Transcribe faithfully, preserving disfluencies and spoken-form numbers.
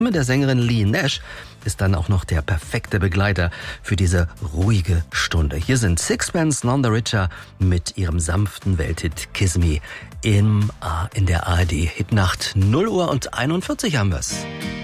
der Sängerin Leigh Nash ist dann auch noch der perfekte Begleiter für diese ruhige Stunde. Hier sind Sixpence None the Richer mit ihrem sanften Welthit Kiss Me im, in der A R D Hitnacht. null Uhr und einundvierzig haben wir's.